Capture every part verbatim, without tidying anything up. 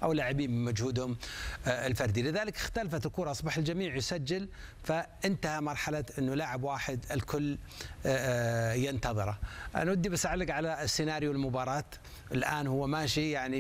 أو لاعبين بمجهودهم الفردي. لذلك اختلفت الكرة، أصبح الجميع يسجل، فانتهى مرحلة أنه لاعب واحد الكل ينتظره. أنا ودي بس أعلق على السيناريو المباراة. الآن هو ماشي يعني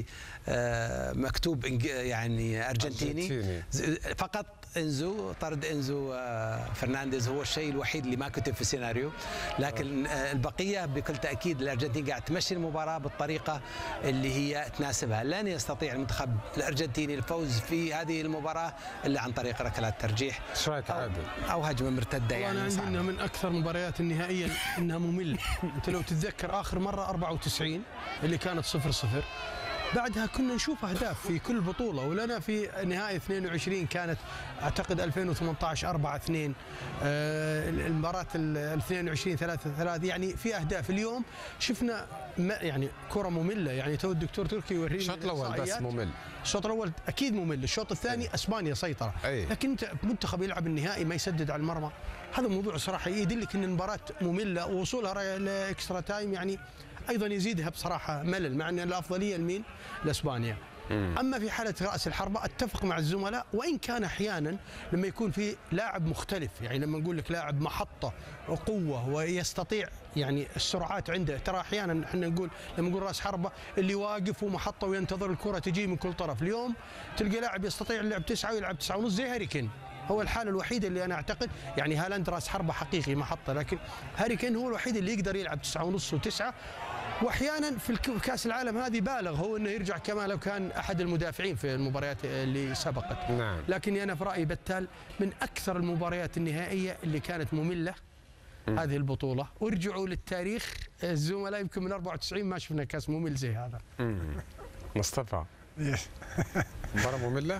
بمكتوب يعني أرجنتيني فقط. انزو طرد انزو فرنانديز هو الشيء الوحيد اللي ما كتب في السيناريو، لكن البقيه بكل تاكيد الارجنتين قاعد تمشي المباراه بالطريقه اللي هي تناسبها. لن يستطيع المنتخب الارجنتيني الفوز في هذه المباراه الا عن طريق ركلات ترجيح ايش رايك عادل؟ او هجمه مرتده. يعني انا عندي انها من اكثر المباريات النهائيه انها ممله. انت لو تتذكر اخر مره أربعة وتسعين اللي كانت صفر صفر، بعدها كنا نشوف اهداف في كل بطوله، ولنا في نهائي اثنين وعشرين كانت اعتقد ألفين وثمانية عشر أربعة اثنين، آه المباراه ال اثنين وعشرين ثلاثة ثلاثة، يعني في اهداف. اليوم شفنا يعني كره ممله. يعني تو الدكتور تركي يورينا الشوط الاول بس ممل، الشوط الاول اكيد ممل، الشوط الثاني أي. اسبانيا سيطره، أي. لكن انت منتخب يلعب النهائي ما يسدد على المرمى، هذا موضوع صراحه يدلك ان المباراه ممله، ووصولها لاكسترا تايم يعني ايضا يزيدها بصراحه ملل، مع ان الافضليه لمين؟ لاسبانيا. اما في حاله راس الحربه اتفق مع الزملاء، وان كان احيانا لما يكون في لاعب مختلف، يعني لما نقول لك لاعب محطه وقوه ويستطيع يعني السرعات عنده، ترى احيانا احنا نقول لما نقول راس حربه اللي واقف ومحطه وينتظر الكره تجي من كل طرف. اليوم تلقى لاعب يستطيع اللعب تسعه ويلعب تسعه ونص زي هاري كين، هو الحالة الوحيدة اللي أنا أعتقد، يعني هالاند راس حربة حقيقي محطة، لكن هاري كين هو الوحيد اللي يقدر يلعب تسعة ونص وتسعة. وأحيانا في كأس العالم هذه بالغ هو أنه يرجع كما لو كان أحد المدافعين في المباريات اللي سبقت. نعم. لكن أنا في رأيي بتال من أكثر المباريات النهائية اللي كانت مملة م. هذه البطولة. وارجعوا للتاريخ الزملاء يمكن من أربعة وتسعين ما شفنا كاس ممل زي هذا. مصطفى مباراة مملة؟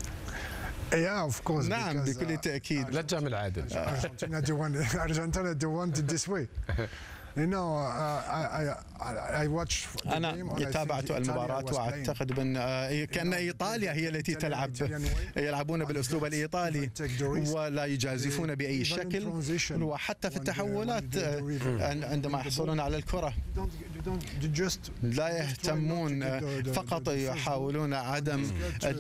Yeah, of course. نعم بكل تأكيد. لا تجامل عادل. Argentina do want Argentina do want it this way. You know, uh, I, I, I watch the أنا game تابعت المباراة وأعتقد بأن كأن إيطاليا هي التي تلعب، يلعبون بالأسلوب الإيطالي ولا يجازفون بأي شكل، وحتى في التحولات عندما يحصلون على الكرة لا يهتمون، فقط يحاولون عدم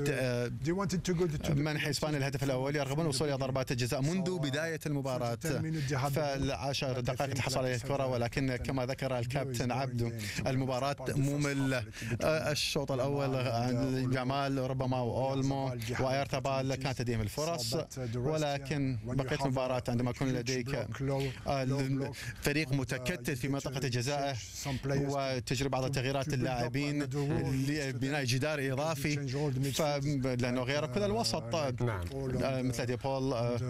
منح إسبانيا الهدف الأول، يرغبون الوصول إلى ضربات الجزاء منذ بداية المباراة. فالعشر دقائق تحصل على الكرة، ولكن كما ذكر الكابتن عبدو المباراة مملة. الشوط الأول جمال ربما وأولمو وأيرتابال كانت تديم الفرص، ولكن بقية المباراة عندما يكون لديك فريق متكتل في منطقة الجزاء وتجري بعض التغييرات اللاعبين لبناء جدار إضافي، لأنه غير كل الوسط مثل ديبول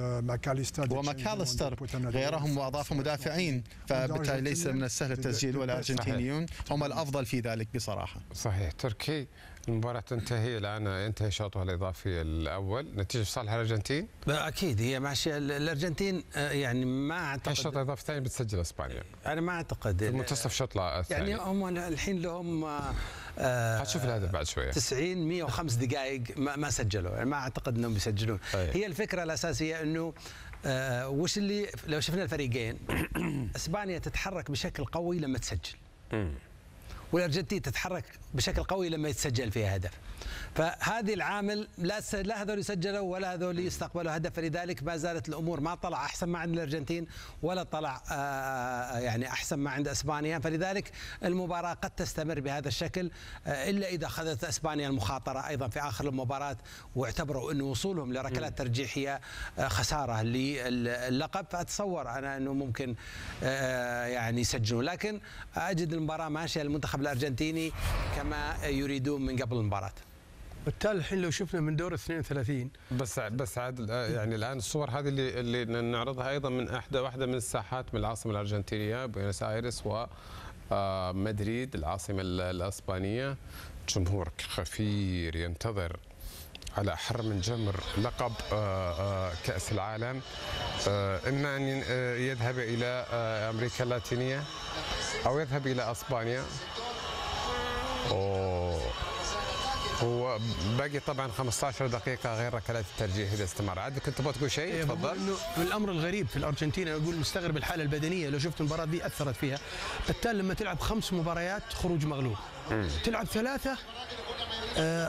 وماكاليستر غيرهم وأضاف مدافعين، فبالتالي ليس من السهل التسجيل، والأرجنتينيون هم الأفضل في ذلك بصراحة. صحيح. تركي المباراة تنتهي الآن، ينتهي شوطها الإضافي الأول، نتيجة في صالح الأرجنتين؟ أكيد هي ماشية. الأرجنتين يعني ما أعتقد الشوط الإضافي الثاني بتسجل إسبانيا، أنا ما أعتقد في منتصف الشوط الثاني. يعني هم الحين لهم هتشوف الهدف بعد شوية تسعين مئة وخمس دقائق ما, ما سجلوا، يعني ما أعتقد أنهم بيسجلون. أيه. هي الفكرة الأساسية أنه آه وش اللي لو شفنا الفريقين اسبانيا تتحرك بشكل قوي لما تسجل، والارجنتين تتحرك بشكل قوي لما يتسجل فيها هدف. فهذه العامل لا لا هذول يسجلوا ولا هذول يستقبلوا هدف، فلذلك ما زالت الامور ما طلع احسن ما عند الارجنتين ولا طلع آه يعني احسن ما عند اسبانيا، فلذلك المباراه قد تستمر بهذا الشكل آه الا اذا اخذت اسبانيا المخاطره ايضا في اخر المباراه واعتبروا انه وصولهم لركلات ترجيحيه آه خساره للقب، فاتصور انا انه ممكن آه يعني يسجلون، لكن اجد المباراه ماشيه المنتخب الارجنتيني كما يريدون من قبل المباراه. بالتالي الحين لو شفنا من دور اثنين وثلاثين بس بس عادل يعني الان الصور هذه اللي اللي نعرضها ايضا من احدى واحده من الساحات من العاصمه الارجنتينيه بوينس ايرس ومدريد العاصمه الاسبانيه، جمهور كثير ينتظر على أحر من جمر لقب كأس العالم، إما أن يذهب إلى أمريكا اللاتينية أو يذهب إلى أسبانيا. أوه. هو باقي طبعا خمسة عشر دقيقة غير ركلات الترجيح إذا استمر. عاد كنت تبغى تقول شيء؟ تفضل. إنه الأمر الغريب في الأرجنتين، أنا أقول مستغرب الحالة البدنية، لو شفت المباراة دي أثرت فيها. بالتالي لما تلعب خمس مباريات خروج مغلوب، تلعب ثلاثة